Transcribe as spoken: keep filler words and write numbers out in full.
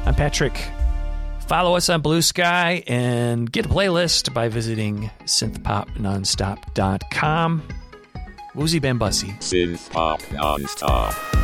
I'm Patrick. Follow us on Blue Sky and get a playlist by visiting synth pop nonstop dot com. Woozy Bambussi. Synth Pop Nonstop.